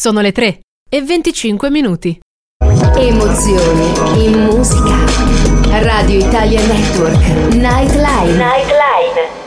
Sono le 3:25. Emozioni in musica. Radio Italia Network. Nightline.